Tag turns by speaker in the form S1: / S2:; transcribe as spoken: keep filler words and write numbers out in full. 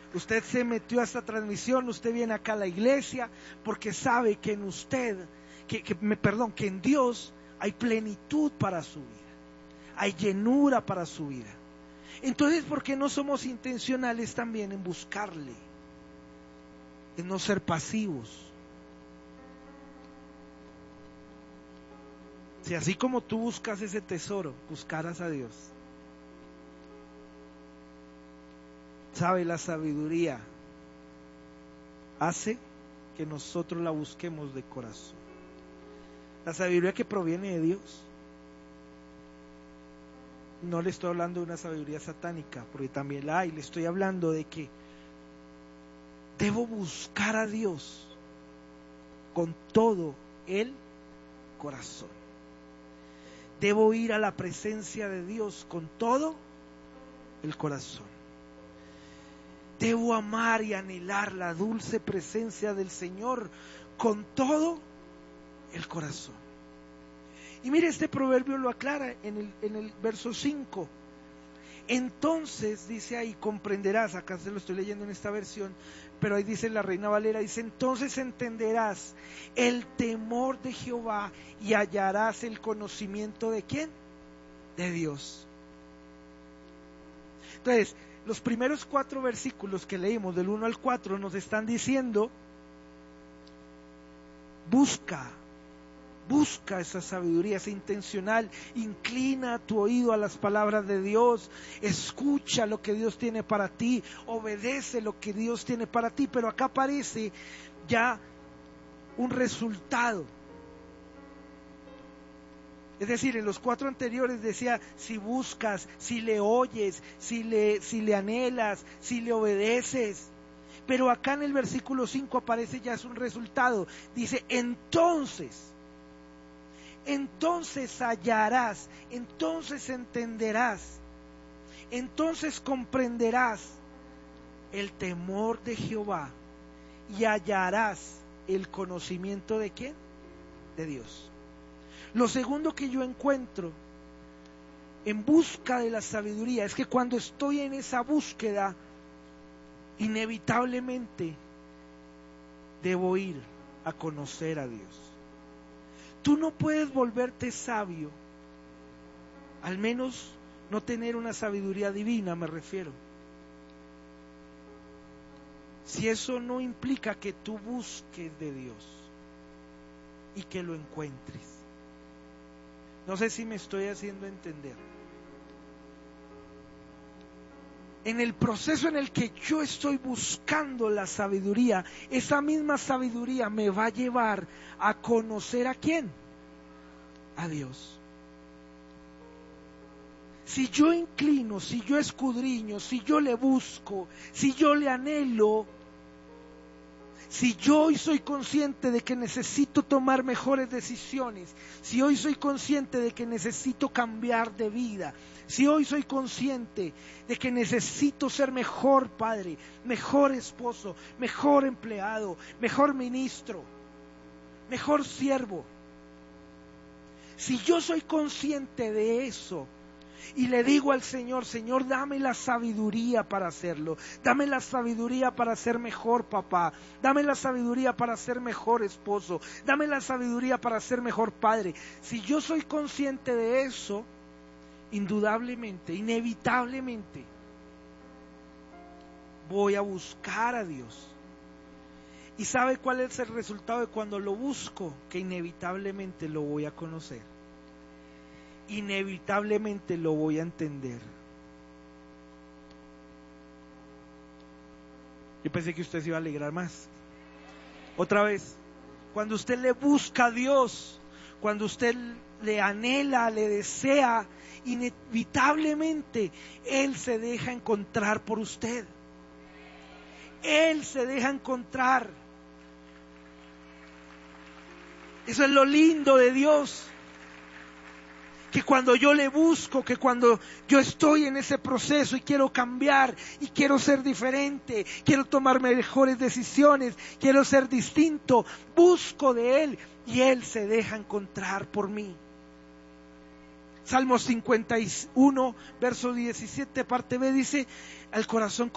S1: Usted se metió a esta transmisión, usted viene acá a la iglesia porque sabe que en usted, que, que me perdón, que en Dios hay plenitud para su vida, hay llenura para su vida. Entonces, ¿por qué no somos intencionales también en buscarle, en no ser pasivos? Si así como tú buscas ese tesoro, buscaras a Dios. ¿Sabe? La sabiduría hace que nosotros la busquemos de corazón. La sabiduría que proviene de Dios. No le estoy hablando de una sabiduría satánica, porque también la hay. Le estoy hablando de que debo buscar a Dios con todo el corazón. Debo ir a la presencia de Dios con todo el corazón. Debo amar y anhelar la dulce presencia del Señor con todo el corazón. Y mire, este proverbio lo aclara en el, en el verso cinco. Entonces, dice ahí, comprenderás, acá se lo estoy leyendo en esta versión, pero ahí dice la Reina Valera, dice, entonces entenderás el temor de Jehová y hallarás el conocimiento de ¿quién? De Dios. Entonces, los primeros cuatro versículos que leímos, del uno al cuatro, nos están diciendo, busca, busca esa sabiduría, esa intencional, inclina tu oído a las palabras de Dios, escucha lo que Dios tiene para ti, obedece lo que Dios tiene para ti, pero acá aparece ya un resultado. Es decir, en los cuatro anteriores decía, si buscas, si le oyes, si le, si le anhelas, si le obedeces. Pero acá en el versículo cinco aparece ya es un resultado. Dice, entonces, entonces hallarás, entonces entenderás, entonces comprenderás el temor de Jehová y hallarás el conocimiento de ¿quién? De Dios. Lo segundo que yo encuentro en busca de la sabiduría es que cuando estoy en esa búsqueda, inevitablemente debo ir a conocer a Dios. Tú no puedes volverte sabio, al menos no tener una sabiduría divina, me refiero, si eso no implica que tú busques de Dios y que lo encuentres. No sé si me estoy haciendo entender. En el proceso en el que yo estoy buscando la sabiduría, esa misma sabiduría me va a llevar a conocer ¿a quién? A Dios. Si yo inclino, si yo escudriño, si yo le busco, si yo le anhelo, si yo hoy soy consciente de que necesito tomar mejores decisiones, si hoy soy consciente de que necesito cambiar de vida, si hoy soy consciente de que necesito ser mejor padre, mejor esposo, mejor empleado, mejor ministro, mejor siervo, si yo soy consciente de eso, y le digo al Señor, Señor, dame la sabiduría para hacerlo, dame la sabiduría para ser mejor papá, dame la sabiduría para ser mejor esposo, dame la sabiduría para ser mejor padre. Si yo soy consciente de eso, indudablemente, inevitablemente, voy a buscar a Dios. ¿Y sabe cuál es el resultado de cuando lo busco? Que inevitablemente lo voy a conocer. Inevitablemente lo voy a entender. Yo pensé que usted se iba a alegrar más. Otra vez, cuando usted le busca a Dios, cuando usted le anhela, le desea, inevitablemente Él se deja encontrar por usted. Él se deja encontrar. Eso es lo lindo de Dios. Que cuando yo le busco, que cuando yo estoy en ese proceso y quiero cambiar y quiero ser diferente, quiero tomar mejores decisiones, quiero ser distinto, busco de Él y Él se deja encontrar por mí. Salmo cincuenta y uno, verso diecisiete, parte B, dice, al corazón